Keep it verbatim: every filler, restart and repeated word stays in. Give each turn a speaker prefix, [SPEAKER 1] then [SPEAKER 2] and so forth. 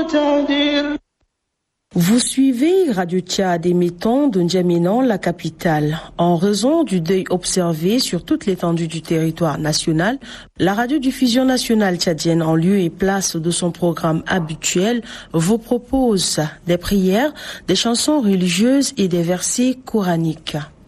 [SPEAKER 1] Vous suivez Radio Tchad émettant de N'Djamena, la capitale. En raison du deuil observé sur toute l'étendue du territoire national, la radiodiffusion nationale tchadienne, en lieu et place de son programme habituel, vous propose des prières, des chansons religieuses et des versets coraniques.